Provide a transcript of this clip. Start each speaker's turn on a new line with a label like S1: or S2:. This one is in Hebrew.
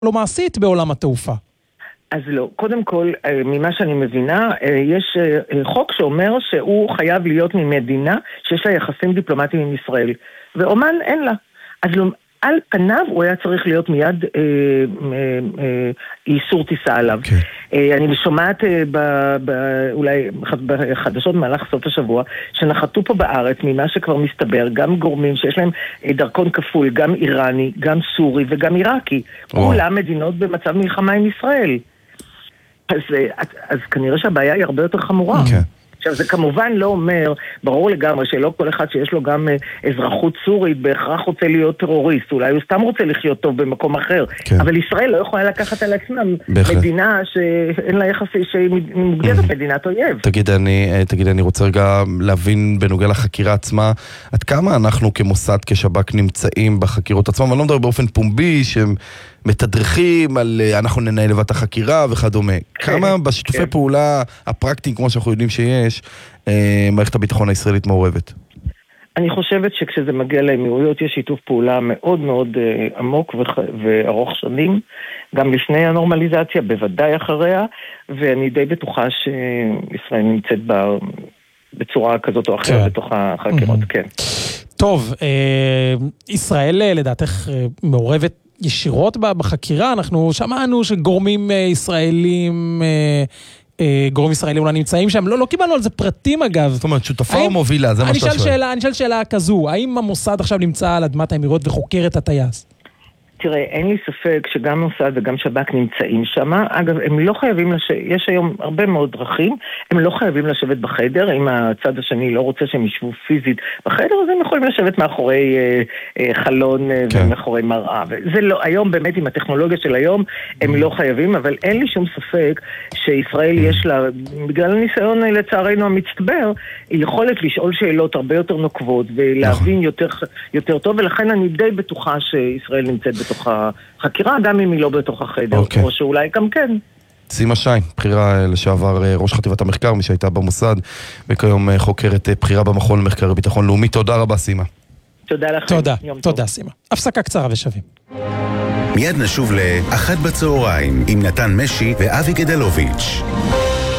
S1: לא מעשית בעולם התעופה.
S2: אז לא, קודם כל, ממה שאני מבינה, יש חוק שאומר שהוא חייב להיות ממדינה שיש לה יחסים דיפלומטיים עם ישראל, ואומן אין לה. אז על פניו הוא היה צריך להיות מיד איסור טיסה עליו. אני שומעת אולי בחדשות במהלך סוף השבוע, שנחתו פה בארץ ממה שכבר מסתבר, גם גורמים שיש להם דרכון כפול, גם איראני, גם סורי וגם עיראקי. כולם מדינות במצב מלחמה עם ישראל. אז כנראה שהבעיה היא הרבה יותר חמורה. עכשיו זה כמובן לא אומר, ברור לגמרי שלא כל אחד שיש לו גם אזרחות סורית בהכרח רוצה להיות טרוריסט, אולי הוא סתם רוצה לחיות טוב במקום אחר, אבל ישראל לא יכולה לקחת על עצמה מדינה שאין לה יחסי, שהיא מוגדרת מדינת אויב.
S3: תגיד, אני רוצה רגע להבין בנוגע לחקירה עצמה, עד כמה אנחנו כמוסד, כשב"כ נמצאים בחקירות עצמם, אבל לא מדבר באופן פומבי שהם מתדרכים על אנחנו ננהל לבד את החקירה וכדומה. כמה בשיתופי פעולה הפרקטיים, כמו שאנחנו יודעים שיש, מערכת הביטחון הישראלית מעורבת?
S2: אני חושבת שכשזה מגיע לאמירויות יש שיתוף פעולה מאוד מאוד עמוק וארוך שנים, גם לפני הנורמליזציה, בוודאי אחריה, ואני די בטוחה שישראל נמצאת בצורה כזאת או אחרת בתוך החקירות, כן.
S1: טוב, ישראל לדעתך מעורבת ישירות בחקירה, אנחנו שמענו שגורמים ישראלים אולי נמצאים שם, לא קיבלנו על זה פרטים אגב.
S3: זאת אומרת, שותפה או מובילה, זה מה שאתה שואל.
S1: אני אשאל שאלה כזו, האם המוסד עכשיו נמצא על אדמת האמירויות וחוקר את הטייס?
S2: תראה, אין לי ספק שגם מוסד וגם שב"כ נמצאים שם. אגב, הם לא חייבים יש היום הרבה מאוד דרכים, הם לא חייבים לשבת בחדר, אם הצד השני לא רוצה שהם ישבו פיזית בחדר, אז הם יכולים לשבת מאחורי חלון ומאחורי מראה. וזה לא, היום באמת עם הטכנולוגיה של היום, הם לא חייבים, אבל אין לי שום ספק שישראל יש לה, בגלל הניסיון לצערנו המצטבר, יכולת לשאול שאלות הרבה יותר נוקבות, ולהבין יותר טוב, ולכן אני די בטוחה שישראל נמצאת בתוך החקירה, גם אם היא לא בתוך החדר, או שאולי גם כן.
S3: סימה שיין, בחירה לשעבר ראש חטיבת המחקר, מי שהייתה במוסד, וכיום חוקרת בחירה במכון למחקר וביטחון לאומי. תודה רבה, סימה.
S2: תודה לכם.
S1: תודה, סימה. הפסקה קצרה ושווים.
S4: מיד נשוב ל-13:00 עם נתן משי ואבי גדלוביץ'.